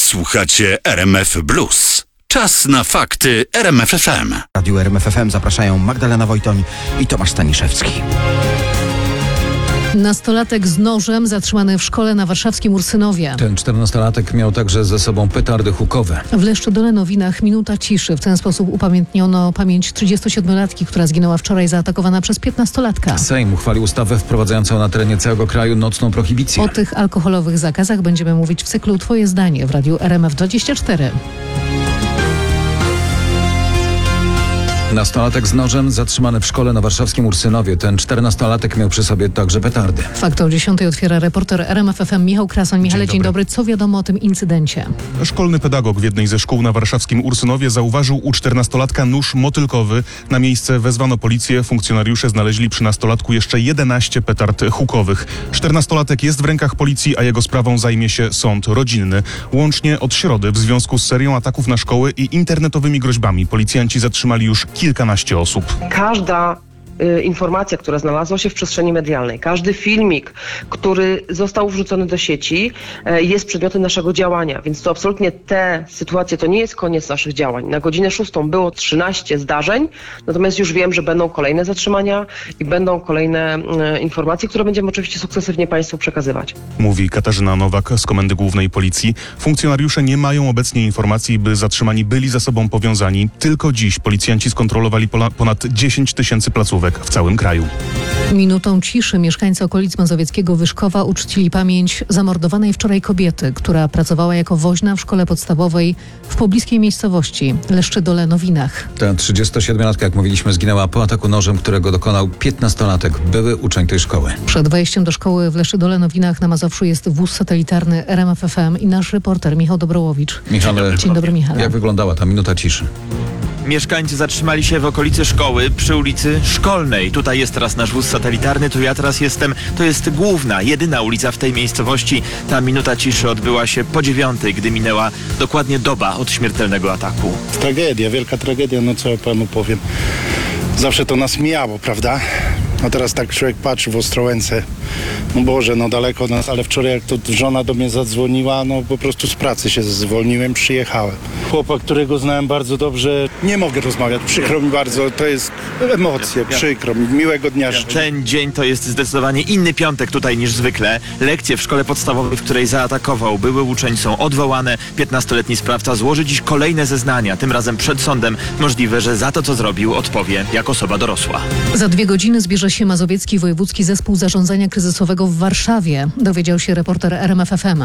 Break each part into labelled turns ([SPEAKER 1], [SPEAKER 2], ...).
[SPEAKER 1] Słuchacie RMF Blues. Czas na fakty RMF FM.
[SPEAKER 2] W Radiu RMF FM zapraszają Magdalena Wojtoń i Tomasz Staniszewski.
[SPEAKER 3] Nastolatek z nożem zatrzymany w szkole na warszawskim Ursynowie.
[SPEAKER 4] Ten 14-latek miał także ze sobą petardy hukowe.
[SPEAKER 3] W Leszczydolenowinach minuta ciszy. W ten sposób upamiętniono pamięć 37-latki, która zginęła wczoraj zaatakowana przez 15-latka.
[SPEAKER 4] Sejm uchwalił ustawę wprowadzającą na terenie całego kraju nocną prohibicję.
[SPEAKER 3] O tych alkoholowych zakazach będziemy mówić w cyklu Twoje zdanie w Radiu RMF24.
[SPEAKER 4] Nastolatek z nożem zatrzymany w szkole na warszawskim Ursynowie. Ten 14-latek miał przy sobie także petardy.
[SPEAKER 3] Fakt o 10 otwiera reporter RMF FM Michał Krasoń. Michale, dzień dobry. Co wiadomo o tym incydencie?
[SPEAKER 5] Szkolny pedagog w jednej ze szkół na warszawskim Ursynowie zauważył u 14-latka nóż motylkowy. Na miejsce wezwano policję. Funkcjonariusze znaleźli przy nastolatku jeszcze 11 petard hukowych. 14-latek jest w rękach policji, a jego sprawą zajmie się sąd rodzinny. Łącznie od środy w związku z serią ataków na szkoły i internetowymi groźbami policjanci zatrzymali już kilkanaście osób.
[SPEAKER 6] Każda informacja, która znalazła się w przestrzeni medialnej, każdy filmik, który został wrzucony do sieci, jest przedmiotem naszego działania, więc to absolutnie te sytuacje to nie jest koniec naszych działań. Na godzinę 6 było 13 zdarzeń, natomiast już wiem, że będą kolejne zatrzymania i będą kolejne informacje, które będziemy oczywiście sukcesywnie Państwu przekazywać. Mówi
[SPEAKER 5] Katarzyna Nowak z Komendy Głównej Policji. Funkcjonariusze nie mają obecnie informacji, by zatrzymani byli ze sobą powiązani. Tylko dziś policjanci skontrolowali ponad 10 000 placówek w całym kraju.
[SPEAKER 3] Minutą ciszy mieszkańcy okolic mazowieckiego Wyszkowa uczcili pamięć zamordowanej wczoraj kobiety, która pracowała jako woźna w szkole podstawowej w pobliskiej miejscowości Leszczydolenowinach.
[SPEAKER 4] Ta 37-latka, jak mówiliśmy, zginęła po ataku nożem, którego dokonał 15-latek, były uczeń tej szkoły.
[SPEAKER 3] Przed wejściem do szkoły w Leszczydolenowinach na Mazowszu jest wóz satelitarny RMF FM i nasz reporter Michał Dobrowowicz.
[SPEAKER 4] Michale,
[SPEAKER 3] Dzień dobry, Michale.
[SPEAKER 4] Jak wyglądała ta minuta ciszy?
[SPEAKER 7] Mieszkańcy zatrzymali się w okolicy szkoły, przy ulicy Szkolnej. Tutaj jest teraz nasz wóz satelitarny, tu ja teraz jestem. To jest główna, jedyna ulica w tej miejscowości. Ta minuta ciszy odbyła się po 9:00, gdy minęła dokładnie doba od śmiertelnego ataku.
[SPEAKER 8] Tragedia, wielka tragedia, no co ja panu powiem. Zawsze to nas mijało, prawda? A teraz tak człowiek patrzy w Ostrołęce. No Boże, no daleko od nas, ale wczoraj jak to żona do mnie zadzwoniła, no po prostu z pracy się zwolniłem, przyjechałem. Chłopak, którego znałem bardzo dobrze, nie mogę rozmawiać, przykro mi bardzo, to jest emocje, przykro mi, miłego dnia życzę.
[SPEAKER 7] Ten dzień to jest zdecydowanie inny piątek tutaj niż zwykle. Lekcje w szkole podstawowej, w której zaatakował były uczeń, są odwołane. 15-letni sprawca złoży dziś kolejne zeznania, tym razem przed sądem. Możliwe, że za to, co zrobił, odpowie jak osoba dorosła.
[SPEAKER 3] Za 2 godziny zbierze się Mazowiecki Wojewódzki Zespół Zarządzania Kryzysowego w Warszawie, dowiedział się reporter RMF FM.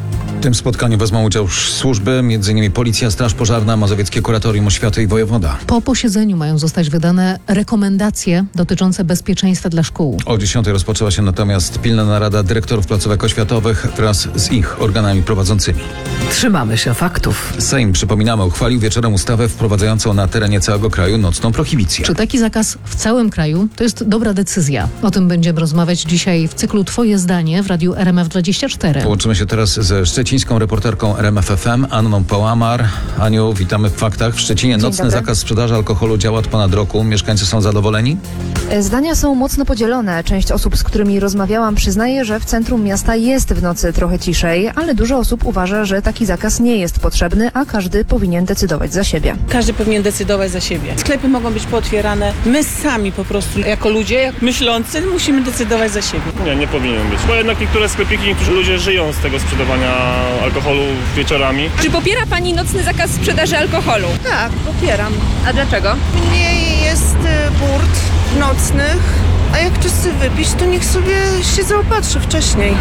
[SPEAKER 4] W tym spotkaniu wezmą udział służby, m.in. Policja, Straż Pożarna, Mazowieckie Kuratorium Oświaty i wojewoda.
[SPEAKER 3] Po posiedzeniu mają zostać wydane rekomendacje dotyczące bezpieczeństwa dla szkół.
[SPEAKER 4] O 10:00 rozpoczęła się natomiast pilna narada dyrektorów placówek oświatowych wraz z ich organami prowadzącymi.
[SPEAKER 9] Trzymamy się faktów.
[SPEAKER 4] Sejm, przypominamy, uchwalił wieczorem ustawę wprowadzającą na terenie całego kraju nocną prohibicję.
[SPEAKER 3] Czy taki zakaz w całym kraju to jest dobra decyzja? O tym będziemy rozmawiać dzisiaj w cyklu Twoje zdanie w Radiu RMF24.
[SPEAKER 4] Połączymy się teraz ze szczecińską reporterką RMF FM Anną Połamar. Aniu, witamy w faktach. W Szczecinie nocny zakaz sprzedaży alkoholu działa od ponad roku. Mieszkańcy są zadowoleni?
[SPEAKER 10] Zdania są mocno podzielone. Część osób, z którymi rozmawiałam, przyznaje, że w centrum miasta jest w nocy trochę ciszej, ale dużo osób uważa, że taki zakaz nie jest potrzebny, a każdy powinien decydować za siebie.
[SPEAKER 11] Każdy powinien decydować za siebie. Sklepy mogą być pootwierane. My sami po prostu, jako ludzie, jak myślący, musimy decydować za siebie.
[SPEAKER 12] Nie powinien być. Bo jednak niektóre sklepiki, niektórzy ludzie żyją z tego sprzedawania alkoholu wieczorami.
[SPEAKER 13] Czy popiera Pani nocny zakaz sprzedaży alkoholu?
[SPEAKER 11] Tak, popieram.
[SPEAKER 13] A dlaczego?
[SPEAKER 11] Mniej jest burt nocnych, a jak wszyscy wypić, to niech sobie się zaopatrzy wcześniej.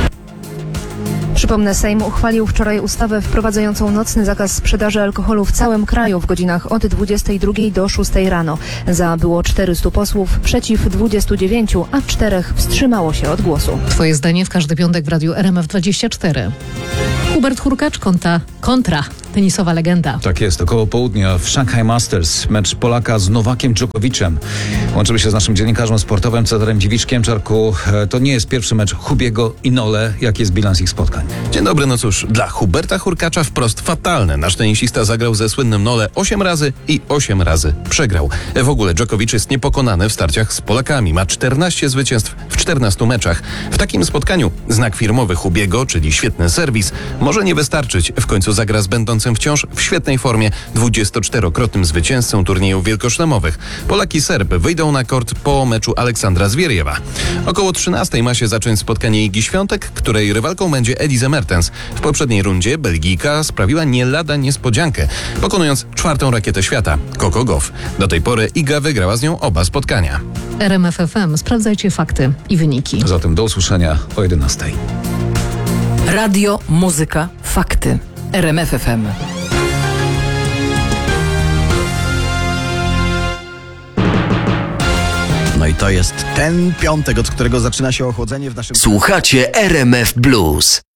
[SPEAKER 10] Przypomnę, Sejm uchwalił wczoraj ustawę wprowadzającą nocny zakaz sprzedaży alkoholu w całym kraju w godzinach od 22 do 6 rano. Za było 400 posłów, przeciw 29, a 4 wstrzymało się od głosu.
[SPEAKER 3] Twoje zdanie w każdy piątek w Radiu RMF24. Hubert Hurkacz kontra tenisowa legenda.
[SPEAKER 4] Tak jest, około południa w Shanghai Masters mecz Polaka z Nowakiem Dżokowiczem. Łączymy się z naszym dziennikarzem sportowym Cezarem Dziwiczkiem. Czarku, to nie jest pierwszy mecz Hubiego i Nole. Jaki jest bilans ich spotkań?
[SPEAKER 14] Dzień dobry, no cóż, dla Huberta Hurkacza wprost fatalne. Nasz tenisista zagrał ze słynnym Nole 8 razy i 8 razy przegrał. W ogóle Dżokowicz jest niepokonany w starciach z Polakami. Ma 14 zwycięstw w 14 meczach. W takim spotkaniu znak firmowy Hubiego, czyli świetny serwis, może nie wystarczyć. W końcu zagra z będącym wciąż w świetnej formie 24-krotnym zwycięzcą turniejów wielkoszlemowych. Polak i Serb wyjdą na kort po meczu Aleksandra Zwieriewa. Około 13 ma się zacząć spotkanie Igi Świątek, której rywalką będzie Elise Mertens. W poprzedniej rundzie Belgijka sprawiła nie lada niespodziankę, pokonując 4. rakietę świata, Coco Gauff. Do tej pory Iga wygrała z nią oba spotkania.
[SPEAKER 3] RMF FM. Sprawdzajcie fakty i wyniki.
[SPEAKER 4] Zatem do usłyszenia o 11.
[SPEAKER 9] Radio, muzyka, fakty. RMF FM.
[SPEAKER 2] No i to jest ten piątek, od którego zaczyna się ochłodzenie w naszym...
[SPEAKER 15] Słuchacie RMF Blues.